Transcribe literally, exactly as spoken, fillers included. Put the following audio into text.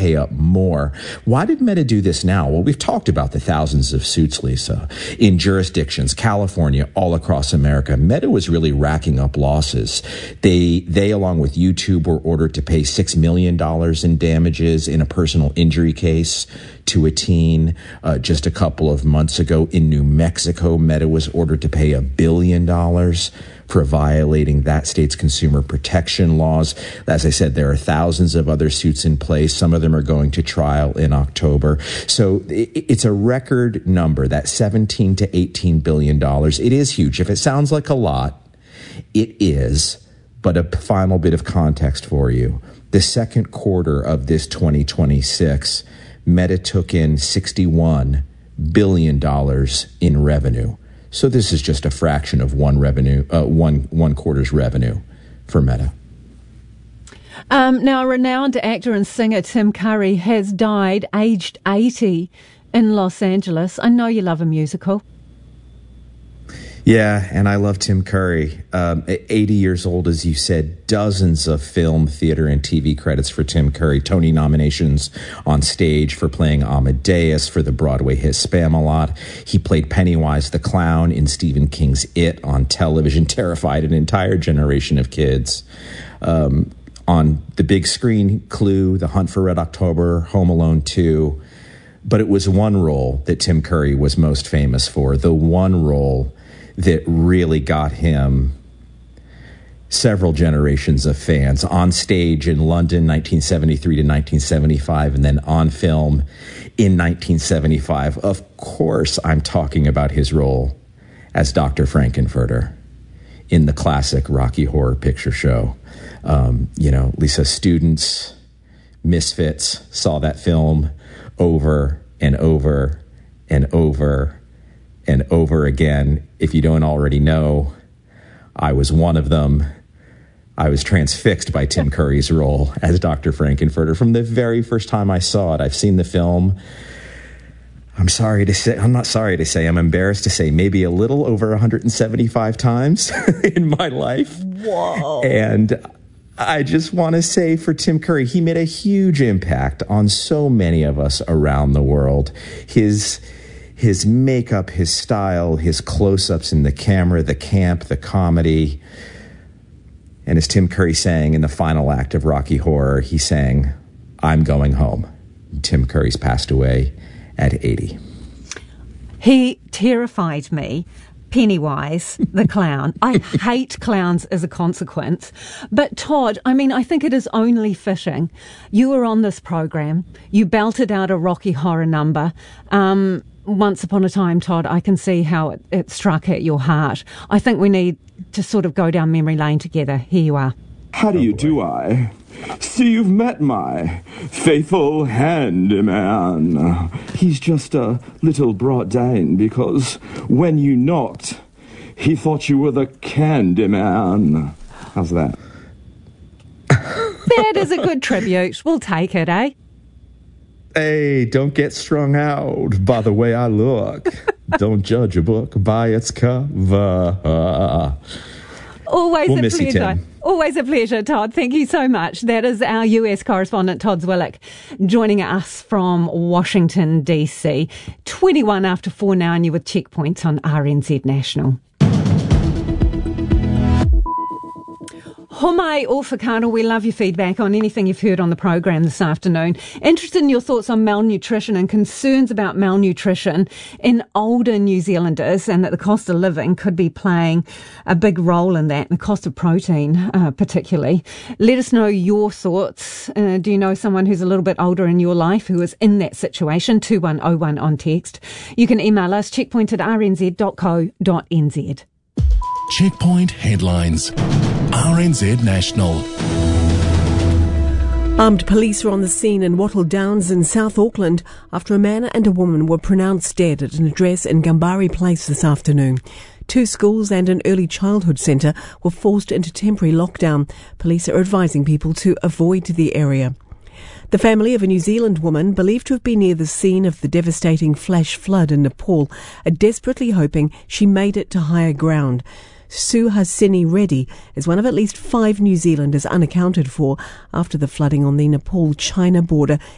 pay up more. Why did Meta do this now? Well, we've talked about the thousands of suits, Lisa, in jurisdictions, California, all across America. Meta was really racking up losses. They, they along with YouTube, were ordered to pay six million dollars in damages in a personal injury case to a teen. Uh, just a couple of months ago in New Mexico, Meta was ordered to pay a billion dollars for violating that state's consumer protection laws. As I said, there are thousands of other suits in place. Some of them are going to trial in October. So it's a record number, that seventeen to eighteen billion dollars. It is huge. If it sounds like a lot, it is. But a final bit of context for you. The second quarter of this twenty twenty-six, Meta took in sixty-one billion dollars in revenue. So this is just a fraction of one revenue, uh, one one quarter's revenue for Meta. Um, now, renowned actor and singer Tim Curry has died aged eighty in Los Angeles. I know you love a musical. Yeah, and I love Tim Curry. Um, at eighty years old, as you said, dozens of film, theater, and T V credits for Tim Curry. Tony nominations on stage for playing Amadeus, for the Broadway hit Spamalot. He played Pennywise the Clown in Stephen King's It on television, terrified an entire generation of kids. Um, on the big screen, Clue, The Hunt for Red October, Home Alone two. But it was one role that Tim Curry was most famous for, the one role that really got him several generations of fans. On stage in London, nineteen seventy-three to nineteen seventy-five, and then on film in nineteen seventy-five. Of course, I'm talking about his role as Doctor Frankenfurter in the classic Rocky Horror Picture Show. Um, you know, Lisa, students, misfits saw that film over and over and over and over again. If you don't already know, I was one of them. I was transfixed by Tim Curry's role as Doctor Frankenfurter from the very first time I saw it. I've seen the film. I'm sorry to say, I'm not sorry to say, I'm embarrassed to say, maybe a little over one hundred seventy-five times in my life. Whoa. And I just want to say for Tim Curry, he made a huge impact on so many of us around the world. His His makeup, his style, his close-ups in the camera, the camp, the comedy. And as Tim Curry sang in the final act of Rocky Horror, he sang, "I'm going home." Tim Curry's passed away at eighty. He terrified me. Pennywise, the clown. I hate clowns as a consequence. But Todd, I mean, I think it is only fitting. You were on this program. You belted out a Rocky Horror number. Um... Once upon a time, Todd, I can see how it, it struck at your heart. I think we need to sort of go down memory lane together. Here you are. How do you do, I? See, you've met my faithful handyman. He's just a little brought down because when you knocked, he thought you were the Candyman. How's that? That is a good tribute. We'll take it, eh? Hey, don't get strung out by the way I look. Don't judge a book by its cover. Always we'll a miss pleasure. You, Tim. Always a pleasure, Todd. Thank you so much. That is our U S correspondent, Todd Zwillick, joining us from Washington, D C. twenty-one after four now, and you're with Checkpoint on R N Z National. Homai or Whakaaro, we love your feedback on anything you've heard on the program this afternoon. Interested in your thoughts on malnutrition and concerns about malnutrition in older New Zealanders, and that the cost of living could be playing a big role in that, and the cost of protein uh, particularly. Let us know your thoughts. Uh, do you know someone who's a little bit older in your life who is in that situation? two one oh one on text. You can email us checkpoint at r n z dot co dot n z. Checkpoint headlines. R N Z National. Armed police were on the scene in Wattle Downs in South Auckland after a man and a woman were pronounced dead at an address in Gambari Place this afternoon. Two schools and an early childhood centre were forced into temporary lockdown. Police are advising people to avoid the area. The family of a New Zealand woman believed to have been near the scene of the devastating flash flood in Nepal are desperately hoping she made it to higher ground. Suhasini Reddy is one of at least five New Zealanders unaccounted for after the flooding on the Nepal-China border